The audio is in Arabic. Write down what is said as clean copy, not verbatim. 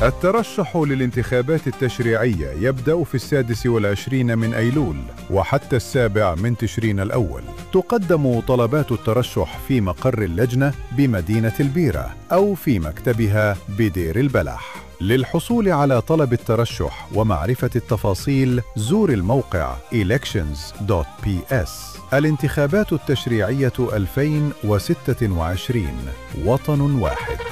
الترشح للانتخابات التشريعية يبدأ في 26 من أيلول وحتى 7 من تشرين الأول. تقدم طلبات الترشح في مقر اللجنة بمدينة البيرة أو في مكتبها بدير البلح. للحصول على طلب الترشح ومعرفة التفاصيل زور الموقع elections.ps. الانتخابات التشريعية 2026 وطن واحد.